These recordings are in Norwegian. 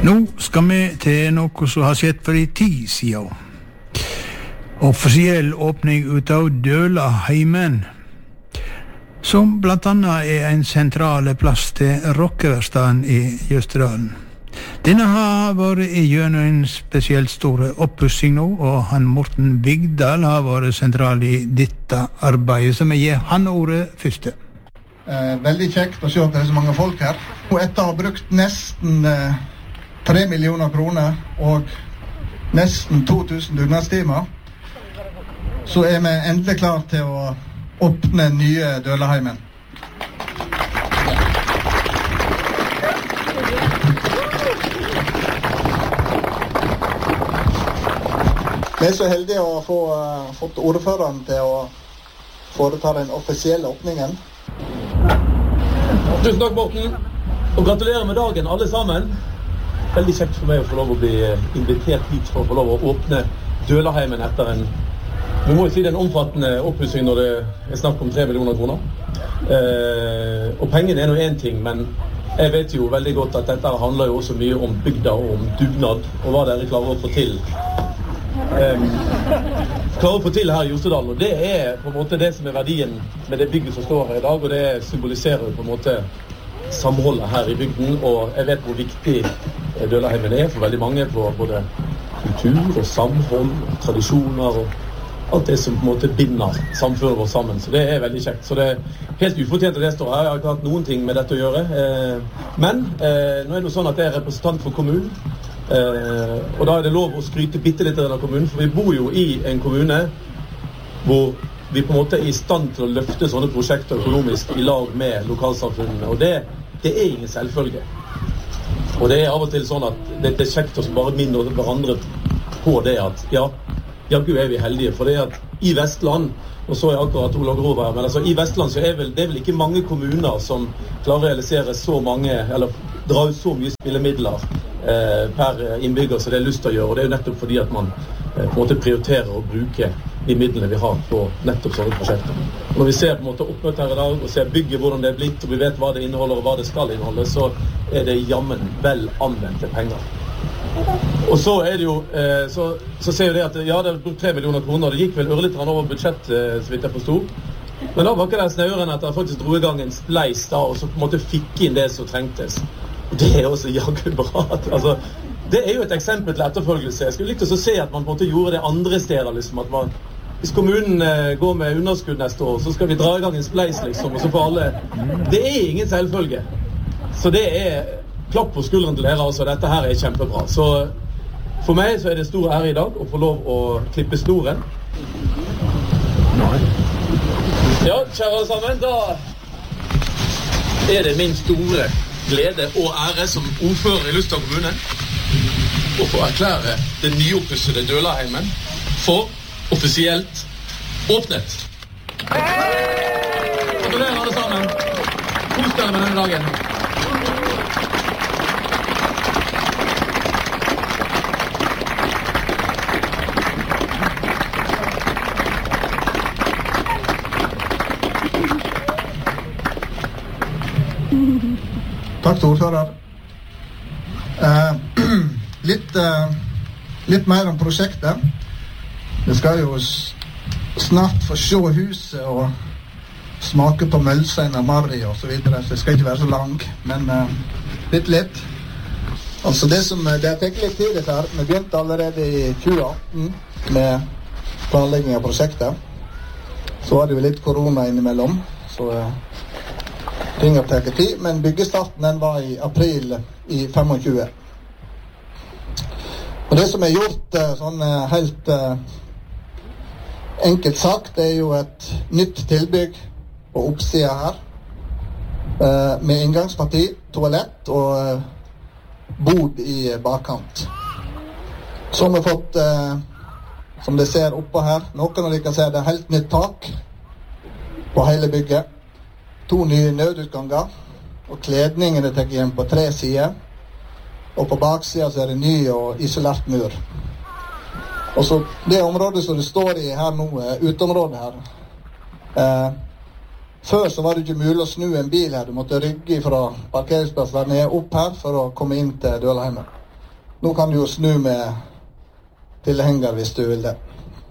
Nå skal vi til noe som har skjedd for en tid siden. Offisiell åpning ut av Dølaheimen, som blant annet en sentral plass til rockeverstaden i Jøsterdalen. Denne har vært gjennom en spesielt stor oppussing nå, og han Morten Vigdal har vært sentral i dette arbeidet, som gir han ordet første. Veldig kjekt å se at det så mange folk her. Og etter å ha brukt nesten 3 millioner kroner og nesten 2000 dugnadstimer, så vi endelig klar til å åpne nye Dølaheimen. Vi så heldige å fått ordføreren til å foreta den offisielle åpningen. Tusen takk, Morten, og gratulerer med dagen alle sammen. Veldig kjekt for meg å få lov å bli invitert hit for å få lov å åpne Dølaheimen etter vi må jo si det en omfattende oppussing når det snakk om 3 millioner kroner. Og pengene noe en ting, men jeg vet jo veldig godt at dette handler jo også mye om bygda og om dugnad, og hva dere klarer å få til. Her i Jostedalen, og det på en måte det som verdien med det bygget som står her i dag, og det symboliserer på en måte samholdet her i bygden, og jeg vet hvor viktig Dølaheimen for veldig mange på både kultur og samhold, og tradisjoner og alt det som på en måte binder samfunnet vårt sammen, så det veldig kjekt. Så det helt ufortjent at det står her. Jeg har ikke hatt noen ting med dette å gjøre, men nå det jo sånn at jeg representant for kommunen, og da det lov å skryte bitte litt av kommunen, for vi bor jo i en kommune hvor vi på en måte i stand til å løfte sånne prosjekter økonomisk i lag med lokalsamfunnene, og det ingen selvfølge. Og det av og til sånn at det kjekt å bare minne hverandre på det at ja, Gud vi heldige, for det at i Vestland, og så akkurat Ola Grov her, men altså i Vestland så det vel ikke mange kommuner som klarer å realisere så mange, eller dra ut så mye spillemidler per innbygger som det lyst til å gjøre, og det jo nettopp fordi at man på en måte prioriterer å bruke de midlene vi har på nettopp sånne prosjekter. Og når vi ser på en måte oppmøtt her i dag, og ser bygget hvordan det blitt, og vi vet hva det inneholder og hva det skal inneholde, så det jammen vel anvendte penger. Og så det jo, så ser vi det at ja, det brukt 3 millioner kroner, det gikk vel ørlitt over budsjett, så vidt jeg forstod. Men da var ikke det snøren at jeg faktisk dro i gang en spleis da, og så på en måte fikk inn det som trengtes. Og det også jaggu bra. Altså, det jo et eksempel til etterfølgelse. Jeg skulle likt å se at man på en måte gjorde det andre steder, liksom, at man, hvis kommunen går med underskudd neste år, så skal vi dra i gang en spleis, liksom, og så får alle. Det ingen selvfølge. Så det klapp på skulderen til dere, altså. Dette her kjempebra. Så for meg så det stor ære i dag å få lov å klippe snoren. Ja, kjære alle sammen, da det min store glede og ære som ordfører i Lystad kommune å få erklære det nyoppussede Dølaheimen for offisielt åpnet. Gratulerer alle sammen. Kos dere med denne dagen. Takk til ordfører. Litt mer om prosjektet. Vi skal jo snart få se huset og smake på mølsein og marri og så videre, så det skal ikke være så lang, men litt. Altså det fikk litt tid dette her. Vi begynte allerede i 2018 med planlegging av prosjektet. Så var det jo litt korona innimellom, så ting har tatt tid, men byggestarten den var i april i 25. Og det som gjort sånn helt enkelt sagt, det jo et nytt tilbygg på oppsida her, med inngangsparti, toalett og bod i bakkant. Så har vi fått, som dere ser oppå her, noen av dere kan se det helt nytt tak på hele bygget. 2 nye nødutganger, og kledningen tatt igjen på 3 sider, og på baksida så det ny og isolert mur. Og så det området som det står i her nå, utområdet her, før så var det ikke mulig å snu en bil her, du måtte rygge fra parkeringsplassen ned opp her for å komme inn til Dølaheimen. Nå kan du jo snu med tilhenger hvis du vil det.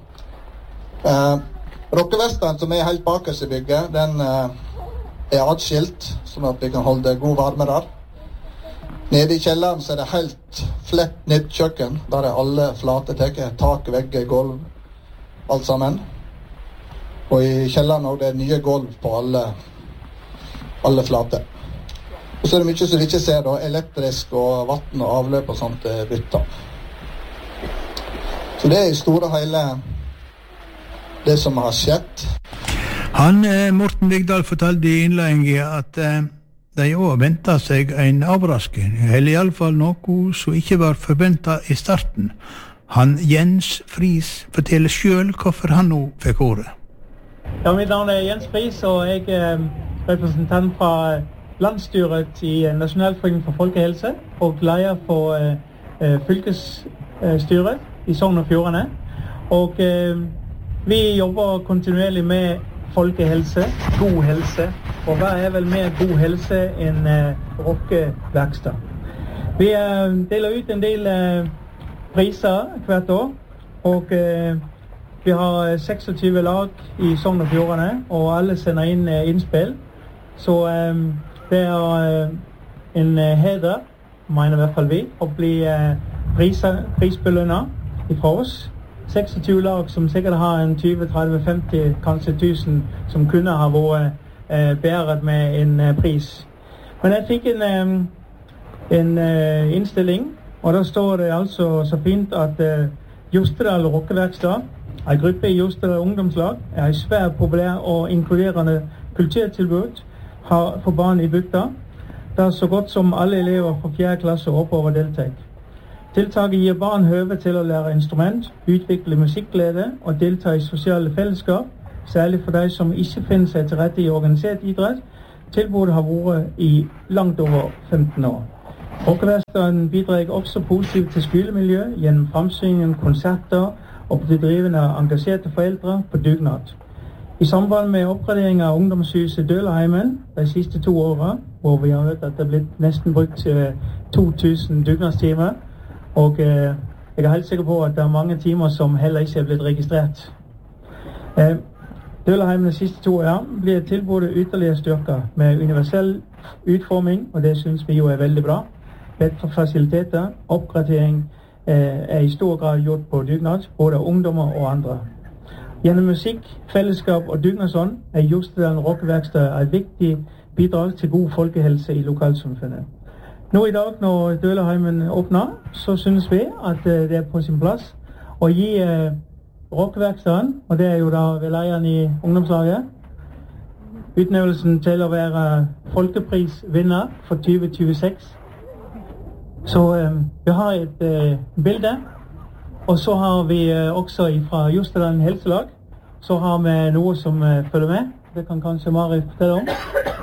Rockeverkstedet som helt bakerst i bygget, den atskilt, sånn at vi kan holde god varme der. Nede i kjelleren så det helt flett nytt kjøkken, der alle flate teker, tak, vegger, gulv, alt sammen. Og i kjelleren også det nye gulv på alle flate. Og så det mye som vi ikke ser da, elektrisk og vatten og avløp og sånt bytta. Så det i store hele det som har skjedd. Morten Vigdal fortalte i innledningen at de også ventet seg en overraskning, eller i alle fall noe som ikke var forventet i starten. Jens Friis forteller selv hvorfor han nå fikk ordet. Ja, mitt navn Jens Friis, og jeg representant fra landsstyret i Nasjonalforeningen for Folkehelse og leder for fylkesstyret i Sogn og Fjordane. Og vi jobber kontinuerlig med folkehelse, god helse. Og hva vel mer god helse enn rockeverksted? Vi deler ut en del priser hvert år, og vi har 26 lag i Sogn og Fjordane, og alle sender inn innspill. Så det en heder, mener i hvert fall vi, å bli prisbelønnet fra oss. 26 lag som sikkert har en 20, 30, 50, kanskje 1000 som kunne ha vært bæret med en pris. Men jeg fikk en innstilling, og der står det altså så fint at Jostedal Rockeverksted, en gruppe i Jostedal ungdomslag, en svært populær og inkluderende kulturtilbud for barn i bygda, der så godt som alle elever fra 4. klasse oppover deltar. Tiltaket gir barn høve til å lære instrument, utvikle musikkglede og delta i sosiale fellesskap, særlig for de som ikke finner seg til rette i organisert idrett. Tilbudet har vært i langt over 15 år. Rockeverkstedet bidrar også positivt til skolemiljø gjennom fremsyningen, konserter og bedrivende engasjerte foreldre på dugnad. I samband med oppgradering av ungdomshuset Dølaheimen de siste 2 årene, hvor vi har hørt at det er blitt nesten brukt 2000 dugnadstimer, og jeg er helt sikker på at det er mange timer som heller ikke er blitt registrert. Dølaheimen de siste 2 år blir tilbudet ytterligere styrket med universell utforming, og det synes vi jo er veldig bra. Bedre fasiliteter, oppgradering i stor grad gjort på dugnad, både ungdommer og andre. Gjennom musikk, fellesskap og dugnadsånd Jostedal Rockeverksted et viktig bidrag til god folkehelse i lokalsamfunnet. Nå i dag, når Dølaheimen åpner, så synes vi at det er på sin plass å gi Rockeverkstedet, og det er jo da ved lederen i ungdomslaget, utnevnelsen til å være folkeprisvinner for 2026. Så vi har et bilde, og så har vi også fra Jostedal Helselag, så har vi noe som følger med. Det kan kanskje Mari fortelle om.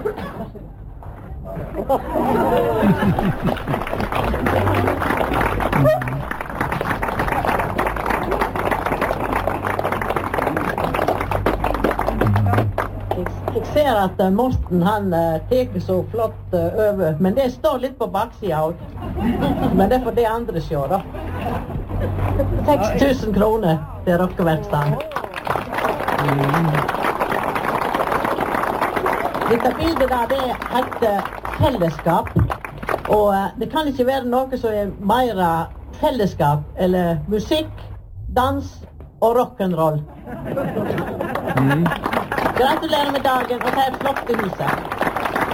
Jeg ser at Morten han teker så flott over, men det står litt på baksida også. Men det er for det andre sjå da. 6000 kroner til Rockeverkstedet. Dette bildet der, det heter fellesskap, og det kan ikke være noe som er mer fellesskap, eller musikk, dans og rock'n'roll. Gratulerer med dagen, og ta et flott til huset.